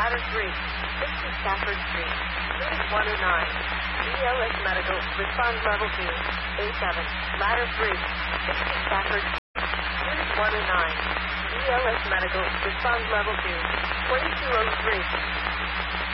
Ladder 3, 60 Stafford Street. Unit 109. BLS Medical, response level 2. A7. Ladder 3, 60 Stafford Street. Unit 109. BLS Medical, response level 2. 2203.